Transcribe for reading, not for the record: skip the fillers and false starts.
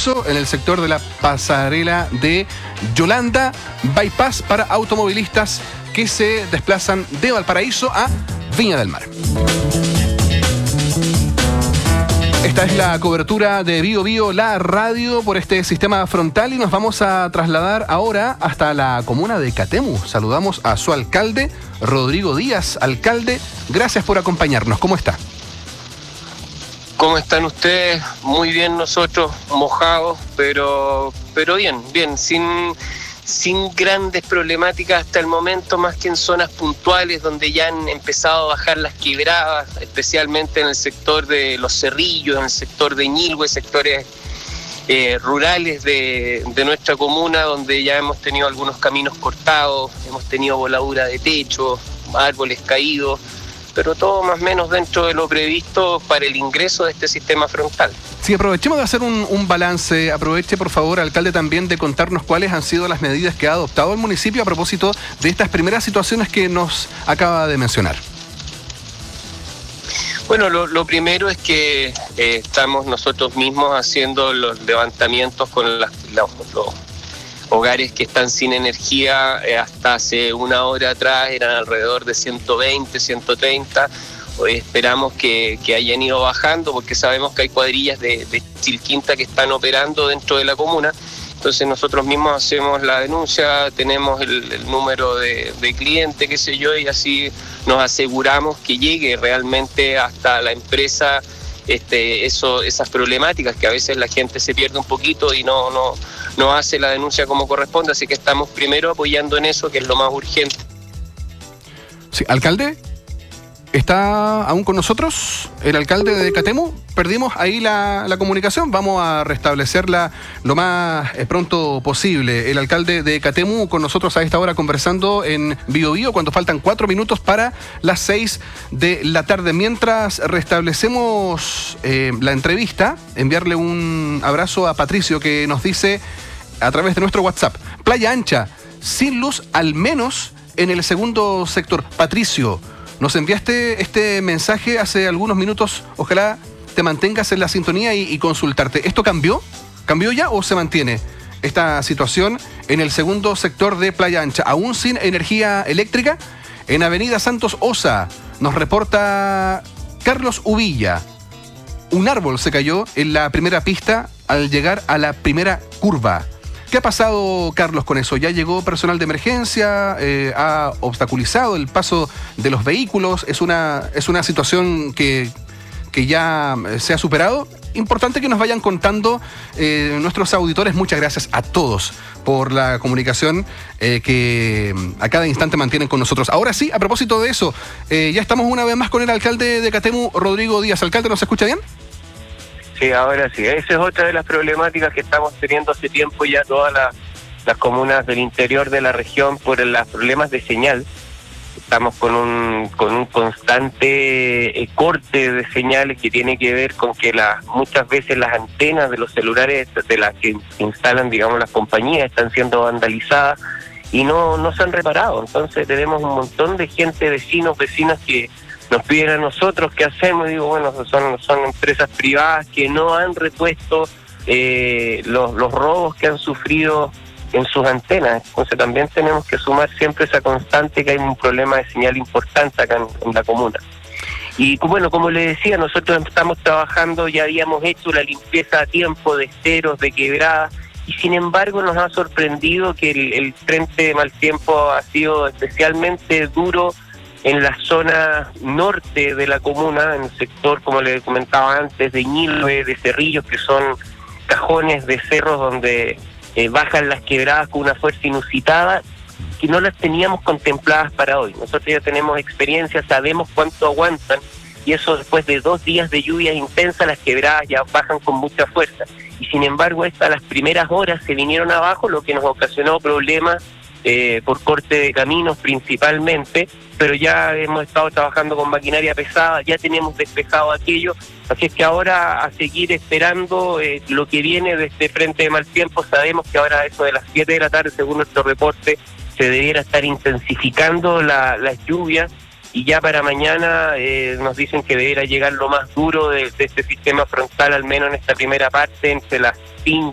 Valparaíso, en el sector de la pasarela de Yolanda, bypass para automovilistas que se desplazan de Valparaíso a Viña del Mar. Esta es la cobertura de Bío Bío, la radio, por este sistema frontal, y nos vamos a trasladar ahora hasta la comuna de Catemu. Saludamos a su alcalde, Rodrigo Díaz. Alcalde, gracias por acompañarnos. ¿Cómo está? ¿Cómo están ustedes? Muy bien nosotros, mojados, pero bien, sin grandes problemáticas hasta el momento, más que en zonas puntuales donde ya han empezado a bajar las quebradas, especialmente en el sector de Los Cerrillos, en el sector de Ñilhue, sectores rurales de nuestra comuna, donde ya hemos tenido algunos caminos cortados, hemos tenido voladura de techo, árboles caídos, pero todo más o menos dentro de lo previsto para el ingreso de este sistema frontal. Sí, aprovechemos de hacer un balance. Aproveche, por favor, alcalde, también de contarnos cuáles han sido las medidas que ha adoptado el municipio a propósito de estas primeras situaciones que nos acaba de mencionar. Bueno, lo primero es que estamos nosotros mismos haciendo los levantamientos con los hogares que están sin energía. Hasta hace una hora atrás eran alrededor de 120, 130. Hoy esperamos que hayan ido bajando, porque sabemos que hay cuadrillas de Chilquinta que están operando dentro de la comuna. Entonces nosotros mismos hacemos la denuncia, tenemos el número de cliente, qué sé yo, y así nos aseguramos que llegue realmente hasta la empresa esas problemáticas, que a veces la gente se pierde un poquito y no hace la denuncia como corresponde. Así que estamos primero apoyando en eso, que es lo más urgente. Sí, alcalde, ¿está aún con nosotros el alcalde de Catemu? Perdimos ahí la comunicación, vamos a restablecerla lo más pronto posible. El alcalde de Catemu con nosotros a esta hora conversando en Bío Bío, cuando faltan 4 minutos para las 6 de la tarde. Mientras restablecemos la entrevista, enviarle un abrazo a Patricio, que nos dice a través de nuestro WhatsApp: Playa Ancha, sin luz al menos en el segundo sector. Patricio, nos enviaste este mensaje hace algunos minutos. Ojalá te mantengas en la sintonía y consultarte. ¿Esto cambió? ¿Cambió ya o se mantiene esta situación en el segundo sector de Playa Ancha? ¿Aún sin energía eléctrica? En Avenida Santos Osa nos reporta Carlos Uvilla. Un árbol se cayó en la primera pista al llegar a la primera curva. ¿Qué ha pasado, Carlos, con eso? ¿Ya llegó personal de emergencia? ¿Ha obstaculizado el paso de los vehículos? ¿Es una situación que ya se ha superado? Importante que nos vayan contando nuestros auditores. Muchas gracias a todos por la comunicación que a cada instante mantienen con nosotros. Ahora sí, a propósito de eso, ya estamos una vez más con el alcalde de Catemu, Rodrigo Díaz. Alcalde, ¿nos escucha bien? Sí, ahora sí. Esa es otra de las problemáticas que estamos teniendo hace tiempo ya todas las comunas del interior de la región por los problemas de señal. Estamos con un constante corte de señales que tiene que ver con que muchas veces las antenas de los celulares de las que instalan, digamos, las compañías están siendo vandalizadas y no se han reparado. Entonces tenemos un montón de gente, vecinas que nos piden a nosotros qué hacemos. Digo, bueno, son empresas privadas que no han repuesto los robos que han sufrido en sus antenas. Entonces también tenemos que sumar siempre esa constante que hay un problema de señal importante acá en la comuna. Y bueno, como le decía, nosotros estamos trabajando, ya habíamos hecho la limpieza a tiempo de esteros, de quebradas, y sin embargo nos ha sorprendido que el frente de mal tiempo ha sido especialmente duro en la zona norte de la comuna, en el sector, como le comentaba antes, de Ñilhue, de Cerrillos, que son cajones de cerros donde bajan las quebradas con una fuerza inusitada, que no las teníamos contempladas para hoy. Nosotros ya tenemos experiencia, sabemos cuánto aguantan, y eso después de 2 días de lluvias intensas, las quebradas ya bajan con mucha fuerza. Y sin embargo, las primeras horas se vinieron abajo, lo que nos ocasionó problemas por corte de caminos principalmente, pero ya hemos estado trabajando con maquinaria pesada, ya tenemos despejado aquello, así es que ahora a seguir esperando lo que viene de este frente de mal tiempo. Sabemos que ahora a eso de las 7 de la tarde, según nuestro reporte, se debiera estar intensificando las lluvias, y ya para mañana nos dicen que debiera llegar lo más duro de este sistema frontal, al menos en esta primera parte, entre las 5